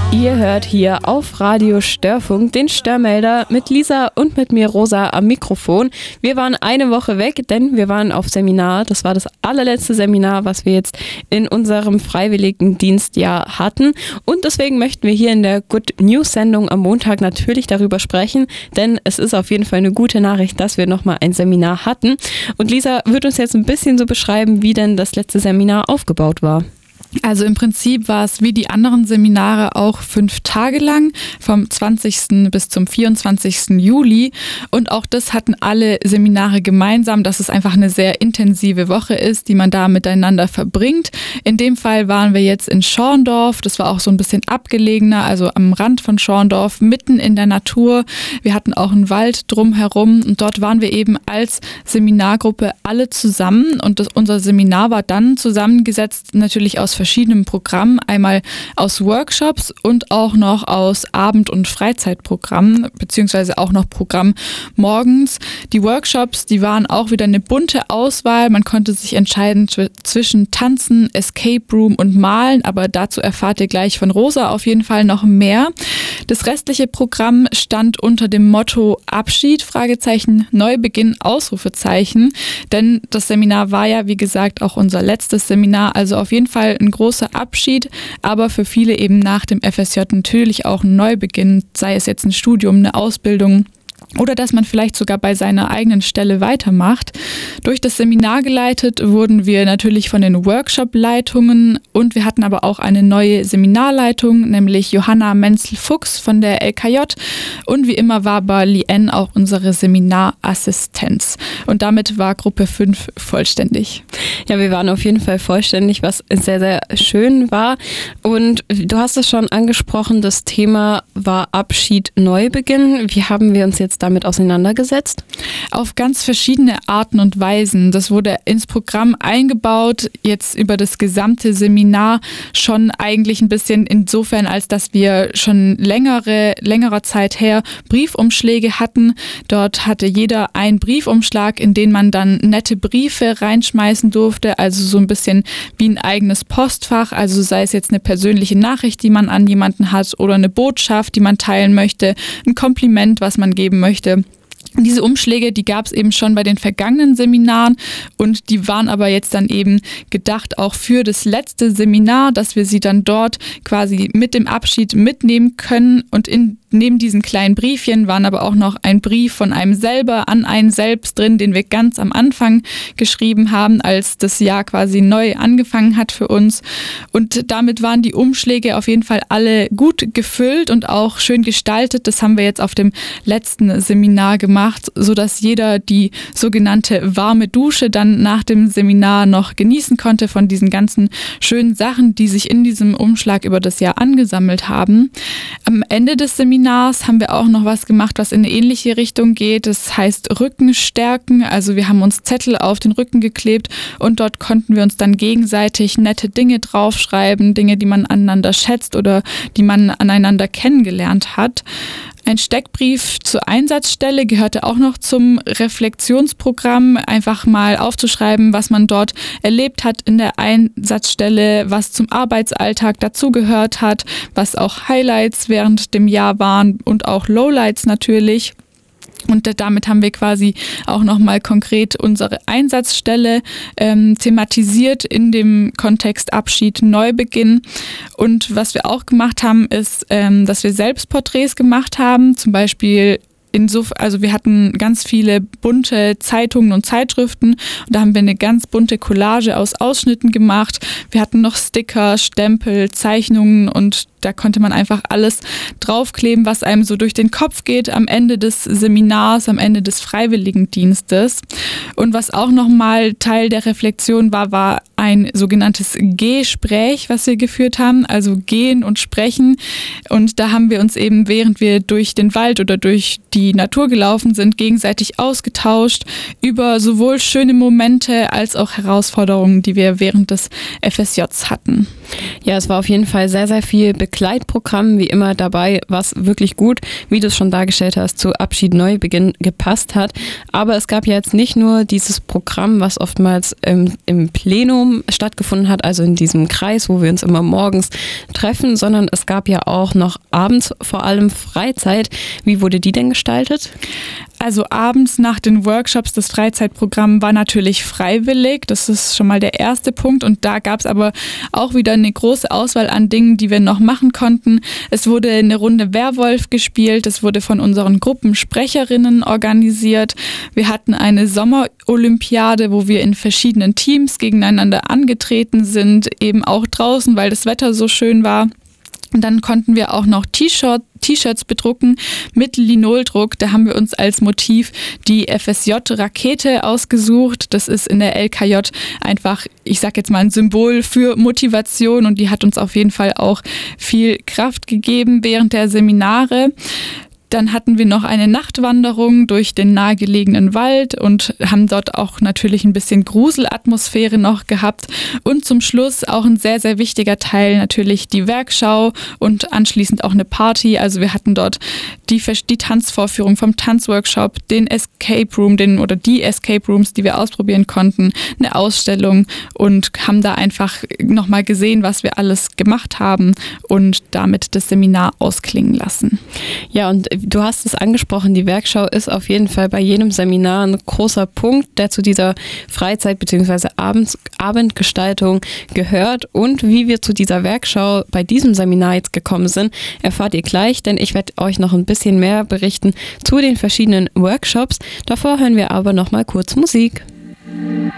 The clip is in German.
Ihr hört hier auf Radio Störfunk den Störmelder mit Lisa und mit mir Rosa am Mikrofon. Wir waren eine Woche weg, denn wir waren auf Seminar. Das war das allerletzte Seminar, was wir jetzt in unserem freiwilligen Dienstjahr hatten. Und deswegen möchten wir hier in der Good News Sendung am Montag natürlich darüber sprechen, denn es ist auf jeden Fall eine gute Nachricht, dass wir nochmal ein Seminar hatten. Und Lisa wird uns jetzt ein bisschen so beschreiben, wie denn das letzte Seminar aufgebaut war. Also im Prinzip war es wie die anderen Seminare auch 5 Tage lang, vom 20. bis zum 24. Juli. Und auch das hatten alle Seminare gemeinsam, dass es einfach eine sehr intensive Woche ist, die man da miteinander verbringt. In dem Fall waren wir jetzt in Schorndorf. Das war auch so ein bisschen abgelegener, also am Rand von Schorndorf, mitten in der Natur. Wir hatten auch einen Wald drumherum und dort waren wir eben als Seminargruppe alle zusammen. Und unser Seminar war dann zusammengesetzt natürlich aus verschiedenen Programmen, einmal aus Workshops und auch noch aus Abend- und Freizeitprogrammen, beziehungsweise auch noch Programm morgens. Die Workshops, die waren auch wieder eine bunte Auswahl. Man konnte sich entscheiden zwischen Tanzen, Escape Room und Malen, aber dazu erfahrt ihr gleich von Rosa auf jeden Fall noch mehr. Das restliche Programm stand unter dem Motto Abschied, Fragezeichen, Neubeginn, Ausrufezeichen, denn das Seminar war ja, wie gesagt, auch unser letztes Seminar, also auf jeden Fall ein großer Abschied, aber für viele eben nach dem FSJ natürlich auch ein Neubeginn, sei es jetzt ein Studium, eine Ausbildung oder dass man vielleicht sogar bei seiner eigenen Stelle weitermacht. Durch das Seminar geleitet wurden wir natürlich von den Workshop-Leitungen und wir hatten aber auch eine neue Seminarleitung, nämlich Johanna Menzel-Fuchs von der LKJ und wie immer war Lien auch unsere Seminarassistenz. Und damit war Gruppe 5 vollständig. Ja, wir waren auf jeden Fall vollständig, was sehr, sehr schön war. Und du hast es schon angesprochen, das Thema war Abschied, Neubeginn. Wie haben wir uns jetzt damit auseinandergesetzt? Auf ganz verschiedene Arten und Weisen. Das wurde ins Programm eingebaut, jetzt über das gesamte Seminar schon eigentlich ein bisschen insofern, als dass wir schon längerer Zeit her Briefumschläge hatten. Dort hatte jeder einen Briefumschlag, in den man dann nette Briefe reinschmeißen durfte, also so ein bisschen wie ein eigenes Postfach, also sei es jetzt eine persönliche Nachricht, die man an jemanden hat oder eine Botschaft, die man teilen möchte, ein Kompliment, was man geben möchte. Diese Umschläge, die gab es eben schon bei den vergangenen Seminaren und die waren aber jetzt dann eben gedacht auch für das letzte Seminar, dass wir sie dann dort quasi mit dem Abschied mitnehmen können und neben diesen kleinen Briefchen waren aber auch noch ein Brief von einem selber an einen selbst drin, den wir ganz am Anfang geschrieben haben, als das Jahr quasi neu angefangen hat für uns. Und damit waren die Umschläge auf jeden Fall alle gut gefüllt und auch schön gestaltet. Das haben wir jetzt auf dem letzten Seminar gemacht, sodass jeder die sogenannte warme Dusche dann nach dem Seminar noch genießen konnte von diesen ganzen schönen Sachen, die sich in diesem Umschlag über das Jahr angesammelt haben. Am Ende des Seminars haben wir auch noch was gemacht, was in eine ähnliche Richtung geht. Das heißt Rückenstärken. Also wir haben uns Zettel auf den Rücken geklebt und dort konnten wir uns dann gegenseitig nette Dinge draufschreiben, Dinge, die man aneinander schätzt oder die man aneinander kennengelernt hat. Ein Steckbrief zur Einsatzstelle gehörte auch noch zum Reflexionsprogramm, einfach mal aufzuschreiben, was man dort erlebt hat in der Einsatzstelle, was zum Arbeitsalltag dazugehört hat, was auch Highlights während dem Jahr waren und auch Lowlights natürlich. Und damit haben wir quasi auch nochmal konkret unsere Einsatzstelle thematisiert in dem Kontext Abschied, Neubeginn. Und was wir auch gemacht haben, ist, dass wir Selbstporträts gemacht haben, zum Beispiel also wir hatten ganz viele bunte Zeitungen und Zeitschriften und da haben wir eine ganz bunte Collage aus Ausschnitten gemacht. Wir hatten noch Sticker, Stempel, Zeichnungen und da konnte man einfach alles draufkleben, was einem so durch den Kopf geht am Ende des Seminars, am Ende des Freiwilligendienstes. Und was auch nochmal Teil der Reflexion war ein sogenanntes Gespräch, was wir geführt haben, also gehen und sprechen. Und da haben wir uns eben, während wir durch den Wald oder durch die Natur gelaufen sind, gegenseitig ausgetauscht über sowohl schöne Momente als auch Herausforderungen, die wir während des FSJs hatten. Ja, es war auf jeden Fall sehr, sehr viel Begleitprogramm, wie immer dabei, was wirklich gut, wie du es schon dargestellt hast, zu Abschied Neubeginn gepasst hat. Aber es gab ja jetzt nicht nur dieses Programm, was oftmals im Plenum stattgefunden hat, also in diesem Kreis, wo wir uns immer morgens treffen, sondern es gab ja auch noch abends vor allem Freizeit. Wie wurde die denn gestaltet? Also abends nach den Workshops, das Freizeitprogramm war natürlich freiwillig, das ist schon mal der erste Punkt und da gab es aber auch wieder eine große Auswahl an Dingen, die wir noch machen konnten. Es wurde eine Runde Werwolf gespielt, es wurde von unseren Gruppensprecherinnen organisiert. Wir hatten eine Sommerolympiade, wo wir in verschiedenen Teams gegeneinander angetreten sind, eben auch draußen, weil das Wetter so schön war. Und dann konnten wir auch noch T-Shirts bedrucken mit Linoldruck. Da haben wir uns als Motiv die FSJ-Rakete ausgesucht. Das ist in der LKJ einfach, ich sag jetzt mal, ein Symbol für Motivation und die hat uns auf jeden Fall auch viel Kraft gegeben während der Seminare. Dann hatten wir noch eine Nachtwanderung durch den nahegelegenen Wald und haben dort auch natürlich ein bisschen Gruselatmosphäre noch gehabt. Und zum Schluss auch ein sehr, sehr wichtiger Teil natürlich die Werkschau und anschließend auch eine Party. Also wir hatten dort die Tanzvorführung vom Tanzworkshop, den Escape Room, die Escape Rooms, die wir ausprobieren konnten, eine Ausstellung und haben da einfach nochmal gesehen, was wir alles gemacht haben und damit das Seminar ausklingen lassen. Ja, und du hast es angesprochen, die Werkschau ist auf jeden Fall bei jedem Seminar ein großer Punkt, der zu dieser Freizeit- bzw. Abendgestaltung gehört. Und wie wir zu dieser Werkschau bei diesem Seminar jetzt gekommen sind, erfahrt ihr gleich, denn ich werde euch noch ein bisschen mehr berichten zu den verschiedenen Workshops. Davor hören wir aber noch mal kurz Musik.